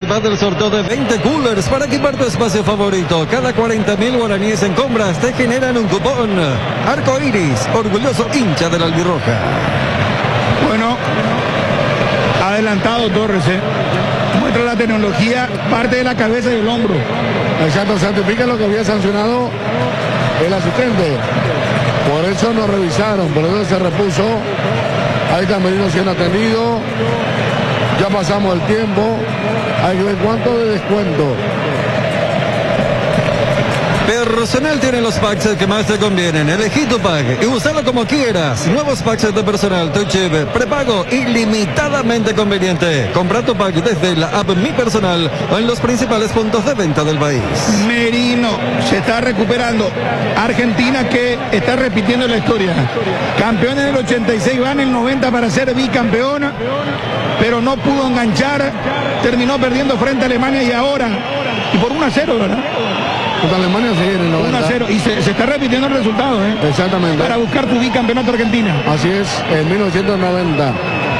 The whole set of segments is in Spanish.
participar del sorteo de 20 coolers para equipar tu espacio favorito. Cada 40.000 guaraníes en compras te generan un cupón. Arco Iris, orgulloso hincha de la albirroja. Bueno, adelantado Torres, muestra la tecnología, parte de la cabeza y el hombro. Exacto, certifica lo que había sancionado el asistente. Por eso no revisaron, por eso se repuso. Hay camerinos siendo atendido. Ya pasamos el tiempo. Hay que ver cuánto de descuento. Personal tiene los packs que más te convienen. Elegí tu pack y úsalo como quieras. Nuevos packs de personal, tu chip, prepago ilimitadamente conveniente. Compra tu pack desde la app Mi Personal o en los principales puntos de venta del país. Merino se está recuperando. Argentina que está repitiendo la historia. Campeón en el 86, va en el 90 para ser bicampeona, pero no pudo enganchar. Terminó perdiendo frente a Alemania y ahora, y por 1-0, ¿verdad? Contra Alemania sigue en el 90. 1-0 y se está repitiendo el resultado, Exactamente. para buscar tu bicampeonato Argentina. Así es, en 1990.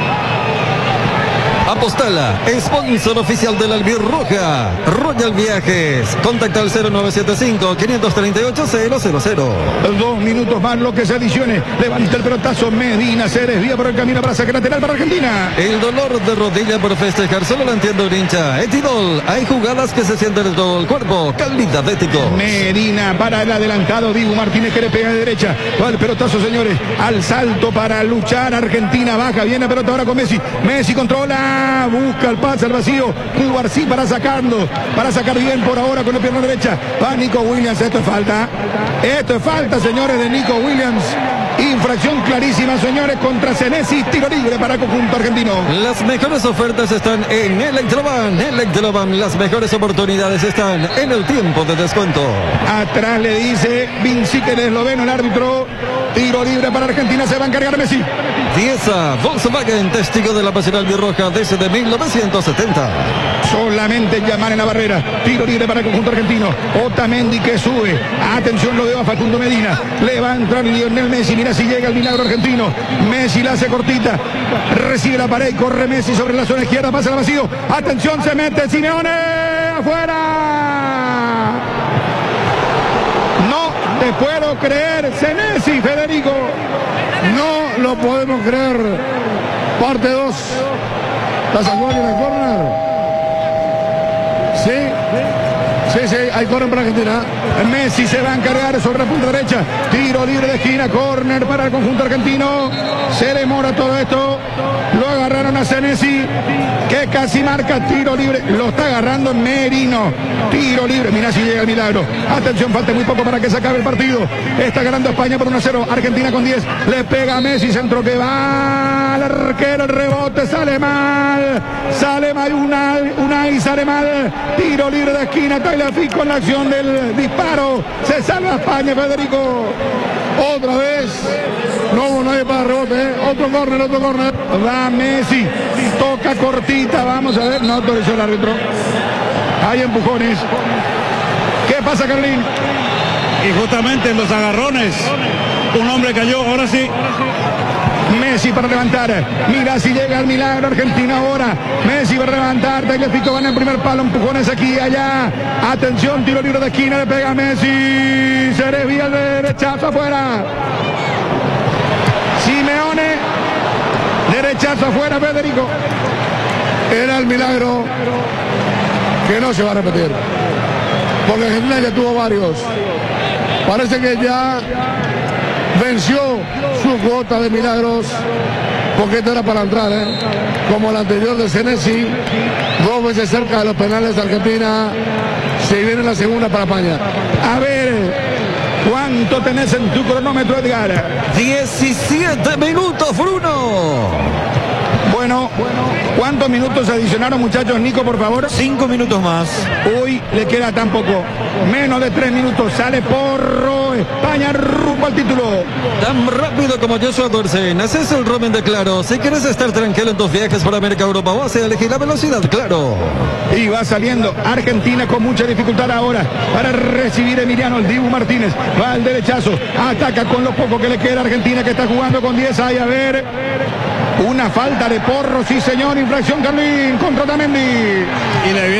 Apostala, sponsor oficial de la albirroja. Royal Viajes. Contacta al 0975-538-000. 2 minutos más, lo que se adicione. Levanta el pelotazo, Medina se desvía por el camino para sacar lateral para Argentina. El dolor de rodilla por festejar solo lo entiende un hincha. Etidol, hay jugadas que se sienten en todo el cuerpo. Calidad ético. Medina para el adelantado, Dibu Martínez que le pega de derecha. Va el pelotazo, señores, al salto para luchar. Argentina baja, viene la pelota ahora con Messi. Messi controla, busca el pase al vacío. Cubarsí para sacarlo, para sacar bien por ahora con la pierna derecha. Va Nico Williams, esto es falta, señores, de Nico Williams. Infracción clarísima, señores, contra Senesi. Tiro libre para el conjunto argentino. Las mejores ofertas están en Electroban. Electroban, las mejores oportunidades están en el tiempo de descuento. Atrás le dice Vincic, el esloveno, el árbitro. Tiro libre para Argentina, se va a encargar Messi. Dieza, Volkswagen, testigo de la pasión albirroja desde 1970. Solamente llamar en la barrera. Tiro libre para el conjunto argentino. Otamendi que sube. Atención, lo veo a Facundo Medina. Le va a entrar Lionel Messi. Mira si llega el milagro argentino. Messi la hace cortita. Recibe la pared. Corre Messi sobre la zona izquierda. Pasa al vacío. Atención, se mete Simeone. ¡Afuera! No te puedo creer. Senesi, Federico. No lo podemos creer. Parte 2. La sacó en el córner. Sí, hay córner para Argentina. Messi se va a encargar sobre la punta derecha. Tiro libre de esquina, córner para el conjunto argentino. Se demora todo esto. Lo agarraron a Senesi, que casi marca tiro libre. Lo está agarrando Merino. Tiro libre. Mira si llega el milagro. Atención, falta muy poco para que se acabe el partido. Está ganando España por 1-0. Argentina con 10. Le pega a Messi, centro que va al arquero. El rebote sale mal. Sale mal Unai sale mal. Tiro libre de esquina. Taylor Fitz con la acción del disparo. Se salva España, Federico. Otra vez. No hubo nadie para rebote. Otro córner. Va Messi. Toca cortita. Vamos a ver. No autorizó el árbitro. Hay empujones. ¿Qué pasa, Carlín? Y justamente en los agarrones un hombre cayó. Ahora sí. Messi para levantar. Mira si llega el milagro Argentina ahora. Messi va a levantar. Tagliafico gana el primer palo. Empujones aquí y allá. Atención, tiro libre de esquina. Le pega Messi. Se desvía el derechazo afuera. Simeone. Derechazo afuera, Federico. Era el milagro que no se va a repetir. Porque Argentina ya tuvo varios. Parece que ya venció su cuota de milagros, porque esto era para entrar, como el anterior de Senesi, 2 veces cerca de los penales de Argentina. Se viene la segunda para España. A ver, ¿cuánto tenés en tu cronómetro, Edgar? 17 minutos, Bruno. Bueno, ¿cuántos minutos adicionaron, muchachos? Nico, por favor. 5 minutos más. Uy, le queda tan poco. Menos de 3 minutos. Sale Porro. España rumbo al título. Tan rápido como Joshua Dorsey. Haces el roaming de Claro. Si quieres estar tranquilo en tus viajes por América, Europa o Asia, elegir la velocidad Claro. Y va saliendo Argentina con mucha dificultad ahora para recibir Emiliano el Dibu Martínez. Va al derechazo. Ataca con lo poco que le queda a Argentina, que está jugando con 10. Ahí, a ver. Una falta de Porro, sí señor. Infracción, Carlín, contra Otamendi. Y le